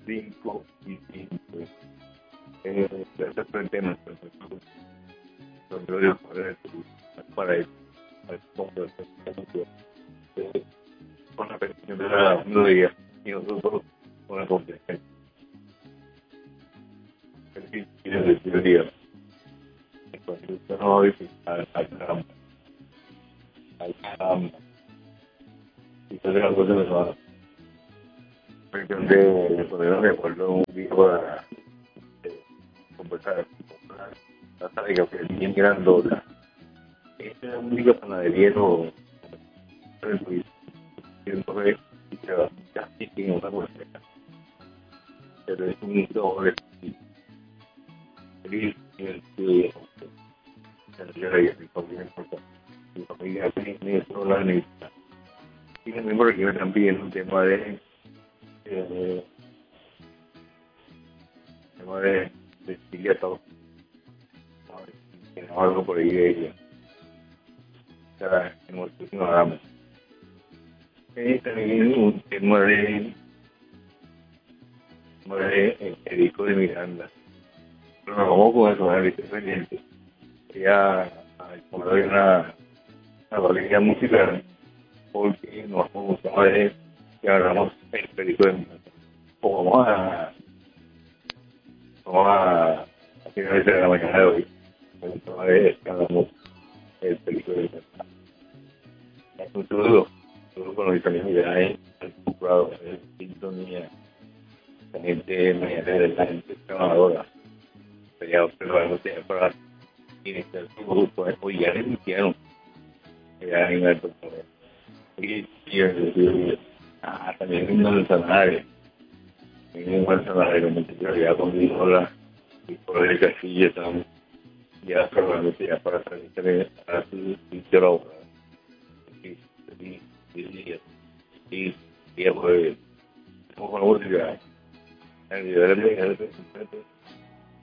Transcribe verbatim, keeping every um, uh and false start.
cinco y cinco. Eh, tercer tema, donde para el fondo con la petición de la melodía y nosotros con la competencia. El fin del día. Entonces, no dice al caramba, al caramba. Y se deja cosas de nada. Cuestión de ponernos de acuerdo un día para conversar. La saga que es bien grandota. Esta es única panadería no entonces casi sin una receta. Pero es un doble feliz en el estudio. Mi familia tiene toda la lista. Y también porque también un tema de eh, tema de de Chile algo por ahí de ella. O sea, hemos no hagamos. Y también un tema de tema de Federico de Miranda. Pero nos vamos con eso, ¿verdad? Pendiente. Ella, como hay una, una valeria musical, porque nos vamos a ver que agarramos el Federico de Miranda. O vamos a, vamos a, a finales de la mañana de hoy. Vamos a ver que agarramos el Federico de Miranda. Un saludo, un saludo con los italianos ya en el comprado, en sintonía, la gente mañana, la gente trabajadora. Sería observar para iniciar su grupo, hoy ya le iniciaron, ya en el doctor. Y ah, también en el salario, en un buen salario, me ya con mi hola, y por el castillo estamos ya probablemente ya para salir a su sitio ahora. Sí, sí, sí, sí, sí, pues, como con la música, el video de